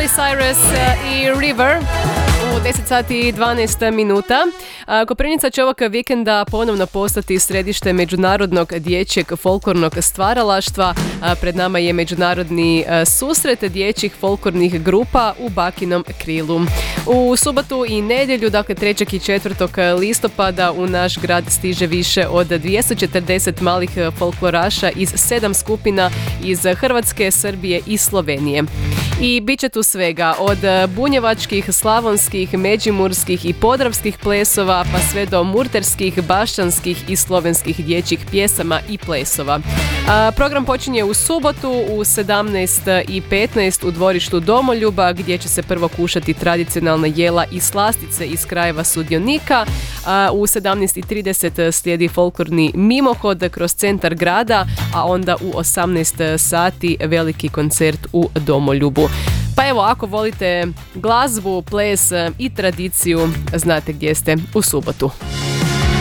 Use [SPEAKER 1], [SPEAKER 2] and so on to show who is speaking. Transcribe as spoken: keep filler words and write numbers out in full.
[SPEAKER 1] Miley Cyrus i River u deset sati i dvanaest minuta. Koprivnica će ovog vikenda ponovno postati središte međunarodnog dječjeg folklornog stvaralaštva. Pred nama je međunarodni susret dječjih folklornih grupa u Bakinom Krilu. U subotu i nedjelju, dakle trećeg i četvrtog listopada, u naš grad stiže više od dvjesto četrdeset malih folkloraša iz sedam skupina iz Hrvatske, Srbije i Slovenije. I bit će tu svega, od bunjevačkih, slavonskih, međimurskih i podravskih plesova, pa sve do murterskih, bašćanskih i slovenskih dječjih pjesama i plesova. A, program počinje u subotu u sedamnaest i petnaest u dvorištu Domoljuba, gdje će se prvo kušati tradicionalna jela i slastice iz krajeva sudionika. A, u sedamnaest i trideset slijedi folklorni mimohod kroz centar grada, a onda u osamnaest sati veliki koncert u Domoljubu. Pa evo, ako volite glazbu, ples i tradiciju, znate gdje ste u subotu.